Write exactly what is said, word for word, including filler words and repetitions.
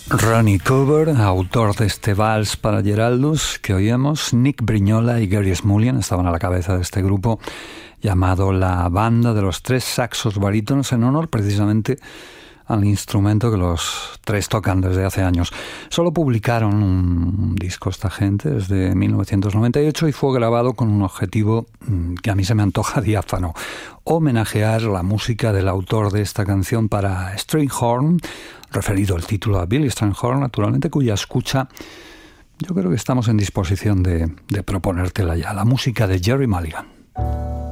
Ronnie Cooper, autor de este vals para Geraldus que oíamos. Nick Brignola y Gary Smulyan estaban a la cabeza de este grupo llamado la Banda de los Tres Saxos Barítonos, en honor precisamente al instrumento que los tres tocan desde hace años. Solo publicaron un disco esta gente desde mil novecientos noventa y ocho y fue grabado con un objetivo que a mí se me antoja diáfano: homenajear la música del autor de esta canción para Strayhorn, referido el título a Billy Strayhorn, naturalmente, cuya escucha yo creo que estamos en disposición de, de proponértela ya, la música de Gerry Mulligan.